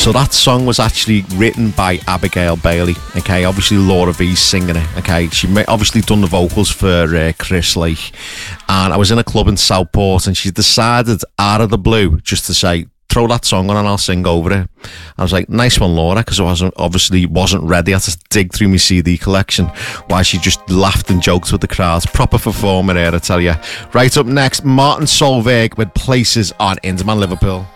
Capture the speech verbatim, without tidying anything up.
So that song was actually written by Abigail Bailey. Okay, obviously Laura V's singing it. Okay, she may, obviously done the vocals for uh, Chris Lake. And I was in a club in Southport, and she decided out of the blue just to say, throw that song on and I'll sing over it. I was like, nice one, Laura, because I wasn't obviously wasn't ready. I had to dig through my C D collection while she just laughed and joked with the crowds. Proper performer here, I tell you. Right up next, Martin Solveig with Places on Inderman Liverpool.